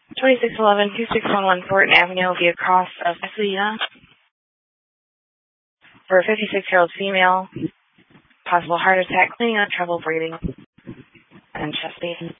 2611-2611 Thornton Avenue, via cross of Pasadena, for a 56-year-old female, possible heart attack, cleaning up trouble breathing, and chest pain.